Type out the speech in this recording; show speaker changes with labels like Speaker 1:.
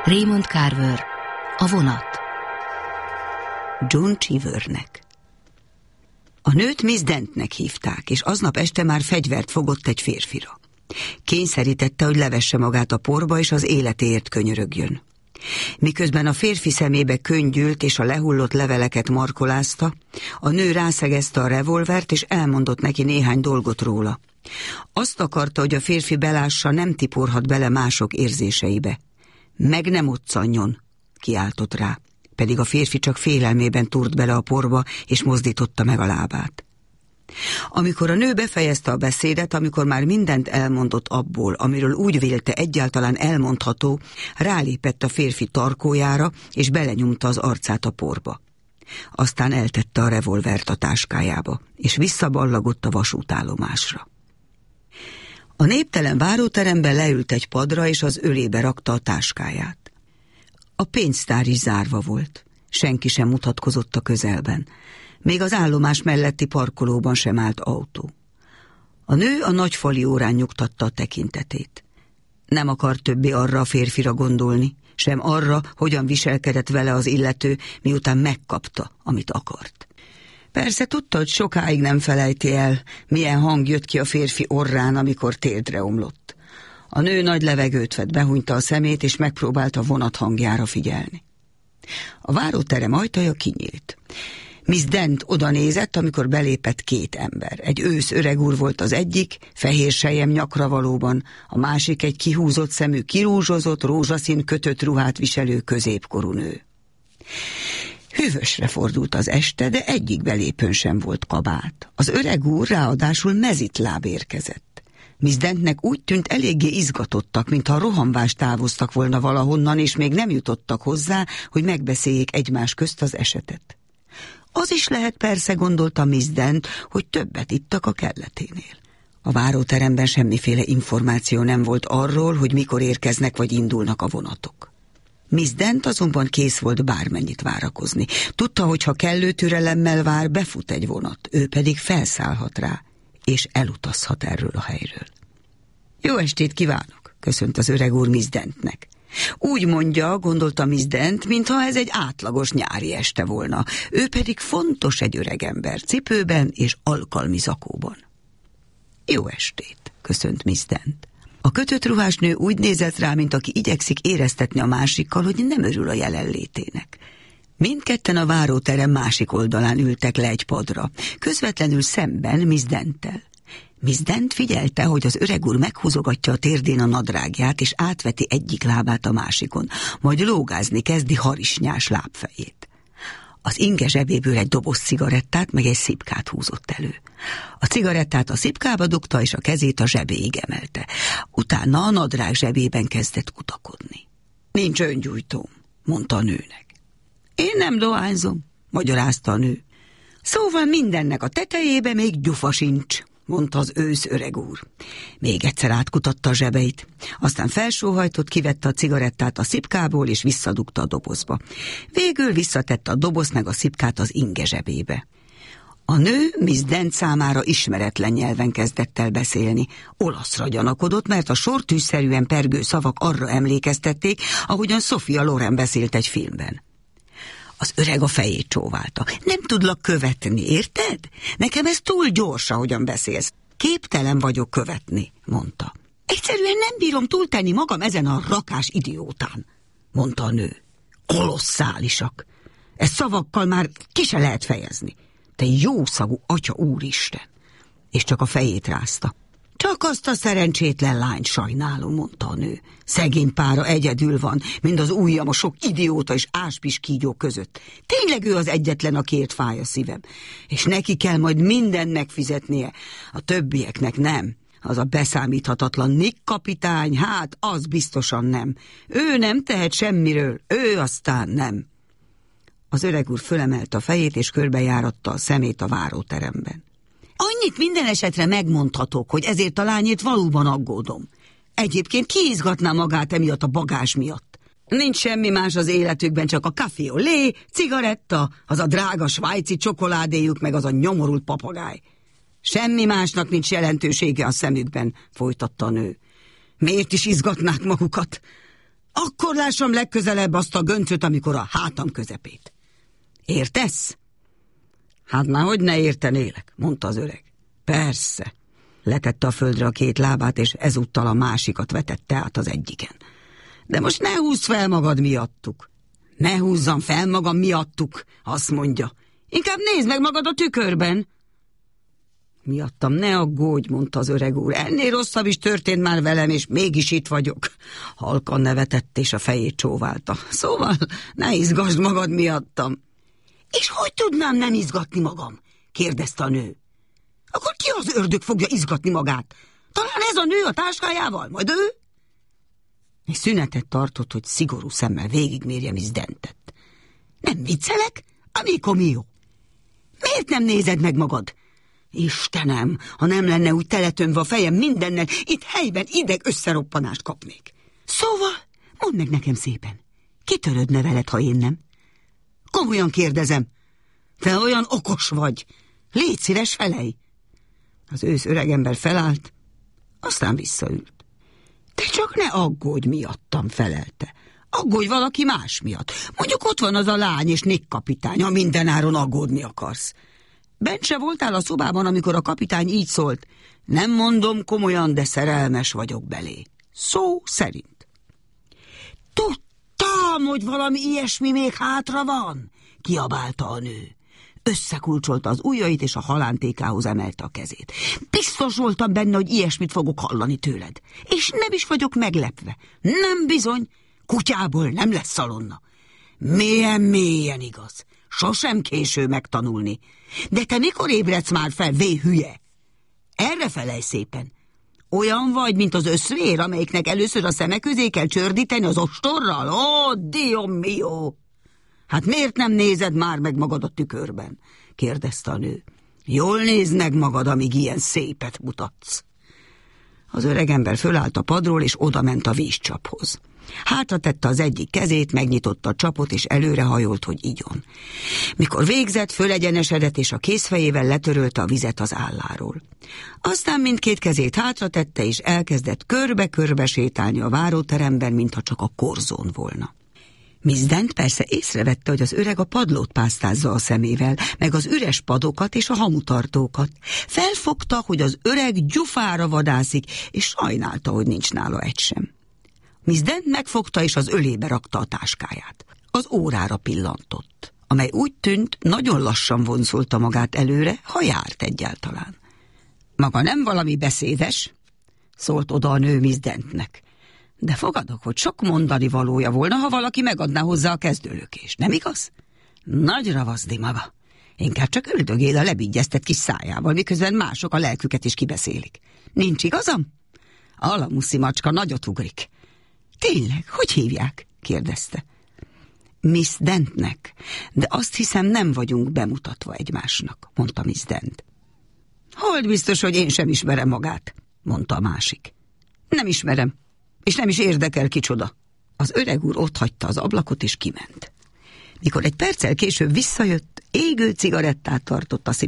Speaker 1: Raymond Carver, a vonat.
Speaker 2: John Cheevernek. A nőt Miss Dentnek hívták, és aznap este már fegyvert fogott egy férfira. Kényszerítette, hogy levesse magát a porba, és az életéért könyörögjön. Miközben a férfi szemébe könnyült, és a lehullott leveleket markolázta, a nő rászegezte a revolvert, és elmondott neki néhány dolgot róla. Azt akarta, hogy a férfi belássa, nem tiporhat bele mások érzéseibe. Meg nem occanjon, kiáltott rá, pedig a férfi csak félelmében túrt bele a porba, és mozdította meg a lábát. Amikor a nő befejezte a beszédet, amikor már mindent elmondott abból, amiről úgy vélte egyáltalán elmondható, rálépett a férfi tarkójára, és belenyomta az arcát a porba. Aztán eltette a revolvert a táskájába, és visszaballagott a vasútállomásra. A néptelen váróteremben leült egy padra, és az ölébe rakta a táskáját. A pénztár is zárva volt, senki sem mutatkozott a közelben. Még az állomás melletti parkolóban sem állt autó. A nő a nagyfali órán nyugtatta a tekintetét. Nem akart többé arra a férfira gondolni, sem arra, hogyan viselkedett vele az illető, miután megkapta, amit akart. Persze tudta, hogy sokáig nem felejti el, milyen hang jött ki a férfi orrán, amikor térdre omlott. A nő nagy levegőt vett, behúnyta a szemét, és megpróbálta a vonat hangjára figyelni. A váróterem ajtaja kinyílt. Miss Dent oda nézett, amikor belépett két ember. Egy ősz öreg úr volt az egyik, fehér selyem nyakra valóban, a másik egy kihúzott szemű, kirúzsozott, rózsaszín kötött ruhát viselő középkorú nő. Hűvösre fordult az este, de egyik belépőn sem volt kabát. Az öreg úr ráadásul mezitláb érkezett. Miss Dentnek úgy tűnt, eléggé izgatottak, mintha rohanvást távoztak volna valahonnan, és még nem jutottak hozzá, hogy megbeszéljék egymás közt az esetet. Az is lehet, persze, gondolta Miss Dent, hogy többet ittak a kelleténél. A váróteremben semmiféle információ nem volt arról, hogy mikor érkeznek vagy indulnak a vonatok. Miss Dent azonban kész volt bármennyit várakozni. Tudta, hogy ha kellő türelemmel vár, befut egy vonat, ő pedig felszállhat rá, és elutazhat erről a helyről. Jó estét kívánok, köszönt az öreg úr Miss Dentnek. Úgy mondja, gondolta Miss Dent, mintha ez egy átlagos nyári este volna. Ő pedig fontos egy öregember, cipőben és alkalmi zakóban. Jó estét, köszönt Miss Dent. A kötött ruhás nő úgy nézett rá, mint aki igyekszik éreztetni a másikkal, hogy nem örül a jelenlétének. Mindketten a váróterem másik oldalán ültek le egy padra, közvetlenül szemben Miss Denttel. Miss Dent figyelte, hogy az öreg úr meghúzogatja a térdén a nadrágját, és átveti egyik lábát a másikon, majd lógázni kezdi harisnyás lábfejét. Az inge zsebéből egy doboz cigarettát, meg egy szipkát húzott elő. A cigarettát a szipkába dugta, és a kezét a zsebéig emelte. Utána a nadrág zsebében kezdett kutakodni. Nincs öngyújtóm, mondta a nőnek. Én nem dohányzom, magyarázta a nő. Szóval mindennek a tetejébe még gyufa sincs, mondta az ősz öreg úr. Még egyszer átkutatta a zsebeit, aztán felsóhajtott, kivette a cigarettát a szipkából, és visszadugta a dobozba. Végül visszatette a dobozt meg a szipkát az inge zsebébe. A nő Miss Dent számára ismeretlen nyelven kezdett el beszélni. Olaszra gyanakodott, mert a sortűzszerűen pergő szavak arra emlékeztették, ahogyan Sophia Loren beszélt egy filmben. Az öreg a fejét csóválta. Nem tudlak követni, érted? Nekem ez túl gyors, ahogyan beszélsz. Képtelen vagyok követni, mondta. Egyszerűen nem bírom túltenni magam ezen a rakás idiótán, mondta a nő. Kolosszálisak. Ezt szavakkal már ki se lehet fejezni. Te jószagú atya úristen. És csak a fejét rázta. Csak azt a szerencsétlen lányt sajnálom, mondta a nő. Szegény pára egyedül van, mind az ujjam a sok idióta és áspis kígyó között. Tényleg ő az egyetlen, akiért fáj a szívem. És neki kell majd mindent megfizetnie. A többieknek nem. Az a beszámíthatatlan Nick kapitány, hát az biztosan nem. Ő nem tehet semmiről, ő aztán nem. Az öreg úr fölemelte a fejét, és körbejáratta a szemét a váróteremben. Annyit minden esetre megmondhatok, hogy ezért a lányért valóban aggódom. Egyébként ki izgatná magát emiatt a bagás miatt? Nincs semmi más az életükben, csak a café au lait, cigaretta, az a drága svájci csokoládéjuk, meg az a nyomorult papagáj. Semmi másnak nincs jelentősége a szemükben, folytatta a nő. Miért is izgatnák magukat? Akkor lássam legközelebb azt a göncöt, amikor a hátam közepét. Értesz? Hát már hogy ne értenélek, mondta az öreg. Persze. Letette a földre a két lábát, és ezúttal a másikat vetette át az egyiken. De most ne húzd fel magad miattuk. Ne húzzam fel magam miattuk, azt mondja. Inkább nézd meg magad a tükörben. Miattam ne aggódj, mondta az öreg úr. Ennél rosszabb is történt már velem, és mégis itt vagyok. Halkan nevetett, és a fejét csóválta. Szóval ne izgasd magad miattam. És hogy tudnám nem izgatni magam? Kérdezte a nő. Akkor ki az ördög fogja izgatni magát? Talán ez a nő a táskájával, majd ő? És szünetet tartott, hogy szigorú szemmel végigmérje Miss Dentet. Nem viccelek? Amico mio. Miért nem nézed meg magad? Istenem, ha nem lenne úgy teletömve a fejem mindennel, itt helyben ideg összeroppanást kapnék. Szóval, mondd meg nekem szépen, ki törődne veled, ha én nem? Komolyan kérdezem, te olyan okos vagy. Légy szíves, felej. Az ősz öregember felállt, aztán visszaült. Te csak ne aggódj miattam, felelte. Aggódj valaki más miatt. Mondjuk ott van az a lány és Nick kapitány, ha mindenáron aggódni akarsz. Bent se voltál a szobában, amikor a kapitány így szólt. Nem mondom komolyan, de szerelmes vagyok belé. Szó szerint. Tudtam, hogy valami ilyesmi még hátra van, kiabálta a nő. Összekulcsolta az ujjait, és a halántékához emelte a kezét. Biztos voltam benne, hogy ilyesmit fogok hallani tőled. És nem is vagyok meglepve. Nem bizony, kutyából nem lesz szalonna. Mélyen igaz. Sosem késő megtanulni. De te mikor ébredsz már fel, hülye? Erre felej szépen. Olyan vagy, mint az öszvér, amelyiknek először a szeme közé kell csördíteni az ostorral? Ó, Dio mio! Hát miért nem nézed már meg magad a tükörben? Kérdezte a nő. Jól nézd meg magad, amíg ilyen szépet mutatsz. Az öregember fölállt a padról, és odament a vízcsaphoz. Hátra tette az egyik kezét, megnyitotta a csapot, és előrehajolt, hogy igyon. Mikor végzett, fölegyenesedett, és a kézfejével letörölte a vizet az álláról. Aztán mindkét kezét hátra tette, és elkezdett körbe-körbe sétálni a váróteremben, mintha csak a korzón volna. Miss Dent persze észrevette, hogy az öreg a padlót pásztázza a szemével, meg az üres padokat és a hamutartókat. Felfogta, hogy az öreg gyufára vadászik, és sajnálta, hogy nincs nála egy sem. Miss Dent megfogta, és az ölébe rakta a táskáját. Az órára pillantott, amely úgy tűnt, nagyon lassan vonzolta magát előre, ha járt egyáltalán. Maga nem valami beszédes? Szólt oda a nő Miss Dentnek. De fogadok, hogy sok mondani valója volna, ha valaki megadná hozzá a kezdőlökést, nem igaz? Nagy ravaszdi maga. Inkább csak öldögél a lebigyeztett kis szájával, miközben mások a lelküket is kibeszélik. Nincs igazam? Alamuszi macska nagyot ugrik. Tényleg, hogy hívják? Kérdezte. Miss Dentnek, de azt hiszem nem vagyunk bemutatva egymásnak, mondta Miss Dent. Hold biztos, hogy én sem ismerem magát, mondta a másik. Nem ismerem, és nem is érdekel kicsoda. Az öreg úr otthagyta az ablakot, és kiment. Mikor egy perccel később visszajött, égő cigarettát tartott a